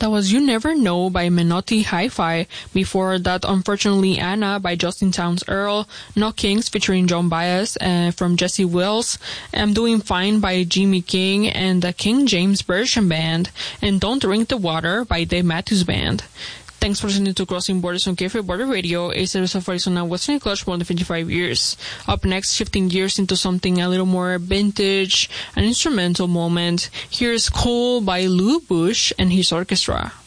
That was You Never Know by Menotti Hi-Fi. Before that, unfortunately, Anna by Justin Townes Earl. No Kings featuring Joan Baez from Jesse Wills. I'm Doing Fine by Jimmy King and the King James Version Band. And Don't Drink the Water by Dave Matthews Band. Thanks for listening to Crossing Borders on K-Free Border Radio, a service of Arizona Western Clutch for more than 55 years. Up next, shifting gears into something a little more vintage, an instrumental moment. Here's Cool by Lou Bush and his orchestra.